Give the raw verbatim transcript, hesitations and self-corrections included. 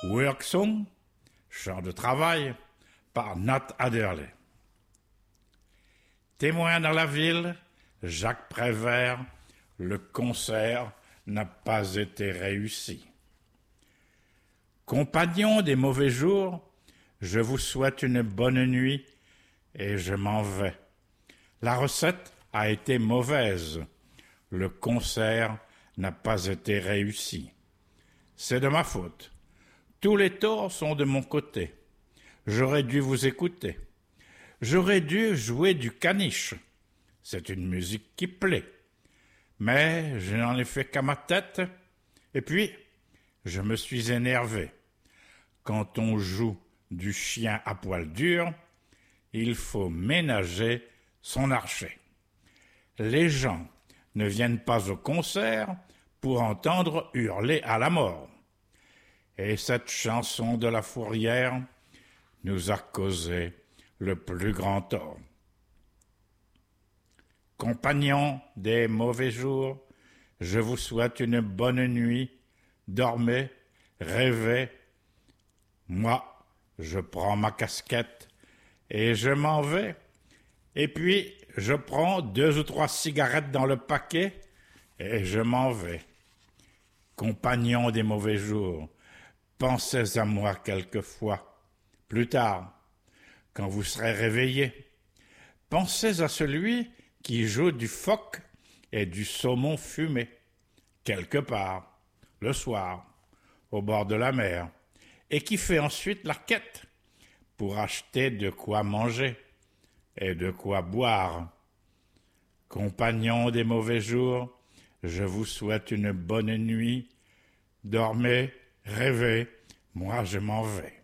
Work Song, chant de travail, par Nat Adderley. Témoin dans la ville, Jacques Prévert, le concert n'a pas été réussi. Compagnons des mauvais jours, je vous souhaite une bonne nuit et je m'en vais. La recette a été mauvaise. Le concert n'a pas été réussi. C'est de ma faute. Tous les torts sont de mon côté. J'aurais dû vous écouter. J'aurais dû jouer du caniche. C'est une musique qui plaît. Mais je n'en ai fait qu'à ma tête. Et puis, je me suis énervé. Quand on joue du chien à poil dur, il faut ménager son archet. Les gens ne viennent pas au concert pour entendre hurler à la mort. Et cette chanson de la Fourrière nous a causé le plus grand tort. Compagnons des mauvais jours, je vous souhaite une bonne nuit. Dormez, rêvez. Moi, je prends ma casquette et je m'en vais. Et puis, je prends deux ou trois cigarettes dans le paquet et je m'en vais. Compagnons des mauvais jours, pensez à moi quelquefois, plus tard, quand vous serez réveillés. Pensez à celui qui joue du phoque et du saumon fumé, quelque part, le soir, au bord de la mer, et qui fait ensuite la quête pour acheter de quoi manger et de quoi boire. Compagnons des mauvais jours, je vous souhaite une bonne nuit. Dormez, rêvez, moi je m'en vais.